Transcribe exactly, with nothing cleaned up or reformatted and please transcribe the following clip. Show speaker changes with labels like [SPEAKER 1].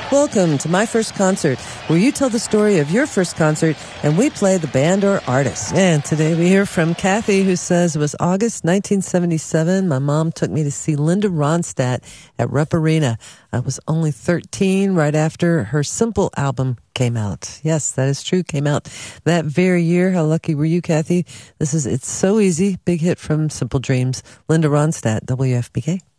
[SPEAKER 1] Welcome to My First Concert, where you tell the story of your first concert and we play the band or artist. And today we hear from Kathy, who says it was August nineteen seventy-seven. My mom took me to see Linda Ronstadt at Rupp Arena. I was only thirteen, right after her Simple album came out. Yes, that is true. Came out that very year. How lucky were you, Kathy? This is It's So Easy, big hit from Simple Dreams. Linda Ronstadt, W F B K.